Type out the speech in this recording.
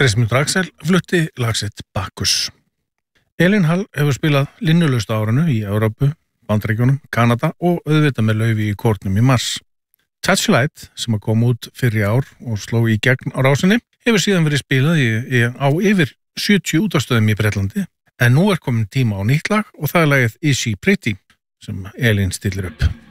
Kristmundur Axel flutti lag sitt Bakkus. Elín Hall hefur spilað linnulaust á árinu í Evrópu, Bandaríkjunum, Kanada og auðvitað með laufi í kórnum í mars. Touch Light, sem að koma út fyrr í ár og sló í gegn á rásinni, hefur síðan verið spilað á yfir 70 útvarpsstöðum í Bretlandi, en nú komin tíma á nýtt lag og það lagið Is She Pretty sem Elín stillir upp.